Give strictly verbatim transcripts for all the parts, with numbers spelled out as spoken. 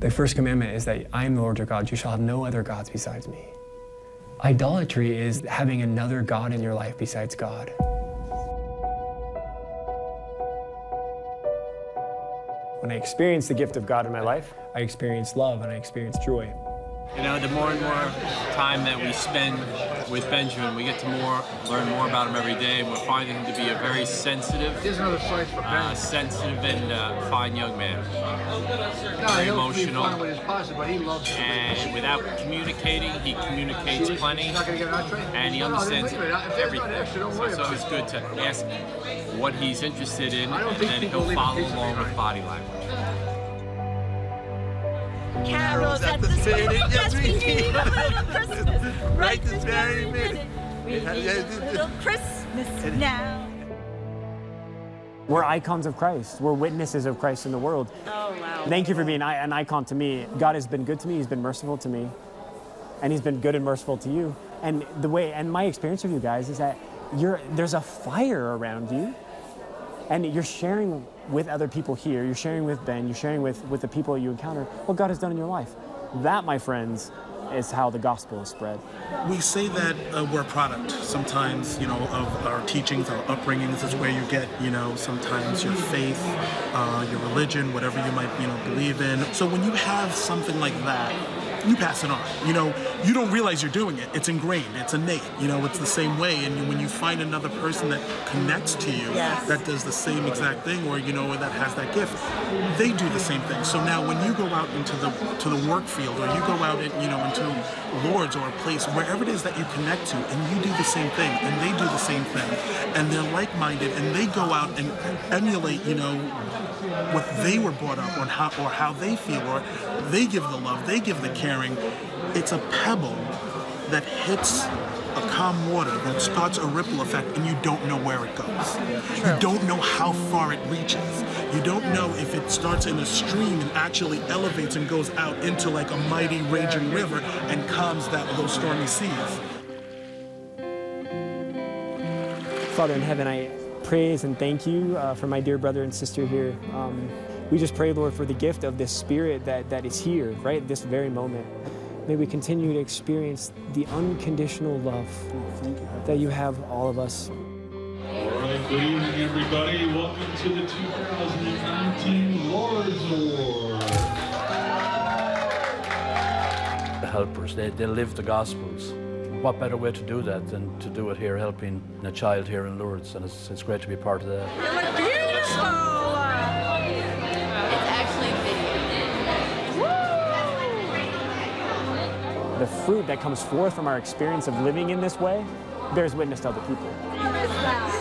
The first commandment is that I am the Lord your God. You shall have no other gods besides me. Idolatry is having another God in your life besides God. When I experience the gift of God in my life, I experience love and I experience joy. You know, the more and more time that we spend with Benjamin, we get to more learn more about him every day, and we're finding him to be a very sensitive, uh, sensitive and uh, fine young man. No, very he'll emotional. Be fun with his posse, but he loves it. And without communicating, he communicates plenty, and he understands everything. So it's always good to ask what he's interested in, and then he'll follow along with body language. Carols at the spinning, yes we need a little Christmas, right this very minute. We need a little Christmas now. We're icons of Christ. We're witnesses of Christ in the world. Oh, wow. Thank you for being an icon to me. God has been good to me, he's been merciful to me, and he's been good and merciful to you. And the way, and my experience with you guys is that you're, there's a fire around you, and you're sharing with other people here, you're sharing with Ben, you're sharing with, with the people you encounter what God has done in your life. That, my friends, is how the gospel is spread. We say that uh, we're a product sometimes, you know, of our teachings, our upbringings is where you get, you know, sometimes your faith, uh, your religion, whatever you might, you know, believe in. So when you have something like that, you pass it on. You know, you don't realize you're doing it. It's ingrained. It's innate. You know, it's the same way. And when you find another person that connects to you, yes. that does the same exact thing, or you know, that has that gift, they do the same thing. So now, when you go out into the to the work field, or you go out, in, you know, into Lord's or a place, wherever it is that you connect to, and you do the same thing, and they do the same thing, and they're like-minded, and they go out and emulate, you know, what they were brought up on, how or how they feel, or they give the love, they give the caring. It's a pebble that hits a calm water that starts a ripple effect, and you don't know where it goes. True. You don't know how far it reaches. You don't know if it starts in a stream and actually elevates and goes out into like a mighty raging river and calms that those stormy seas. Father in heaven, I praise and thank you uh, for my dear brother and sister here. Um, we just pray, Lord, for the gift of this spirit that, that is here, right, this very moment. May we continue to experience the unconditional love that you have all of us. All right, good evening, everybody. Welcome to the two thousand nineteen Lord's Award. The helpers, they, they live the Gospels. What better way to do that than to do it here, helping a child here in Lourdes, and it's, it's great to be part of that. You look beautiful! It's actually video. The fruit that comes forth from our experience of living in this way bears witness to other people. What is that?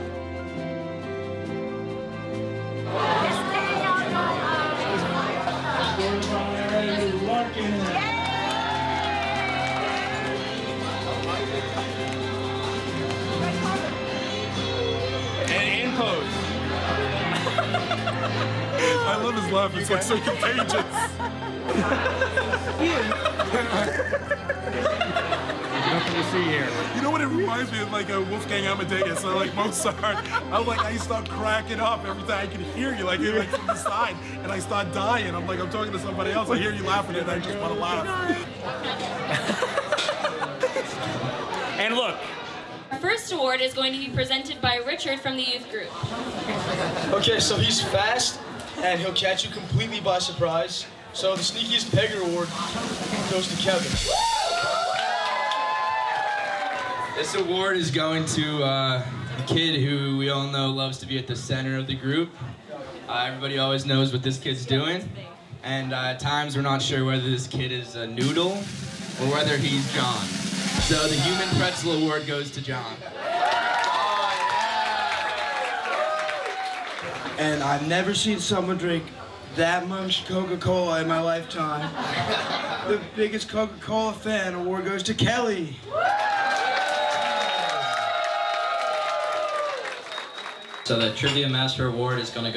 I love his laugh. It's like so contagious. Nothing to see here. You know what it reminds me of, like a Wolfgang Amadeus or like Mozart. I was like, I start cracking up every time I can hear you, like, like from the side, and I start dying. I'm like, I'm talking to somebody else. I hear you laughing, and I just want to laugh. And look. Our first award is going to be presented by Richard from the youth group. Okay, so he's fast, and he'll catch you completely by surprise. So the sneakiest Pegger award goes to Kevin. This award is going to uh, a kid who we all know loves to be at the center of the group. Uh, everybody always knows what this kid's doing. And uh, at times we're not sure whether this kid is a noodle or whether he's John. So the Human Pretzel Award goes to John. And I've never seen someone drink that much Coca-Cola in my lifetime. The biggest Coca-Cola fan award goes to Kelly. So the Trivia Master Award is going to go